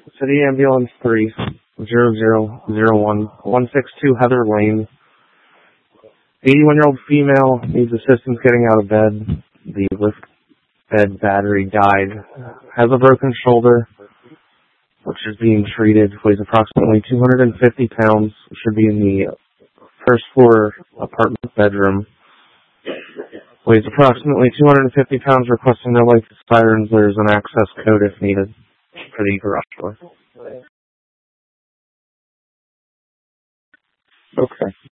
City Ambulance 30001 Heather Lane. 81-year-old female needs assistance getting out of bed. The lift bed battery died. Has a broken shoulder, which is being treated. Weighs approximately 250 pounds. Should be in the first floor apartment bedroom. Weighs approximately 250 pounds. Requesting no lights and sirens. There's an access code if needed for the garage door. Okay.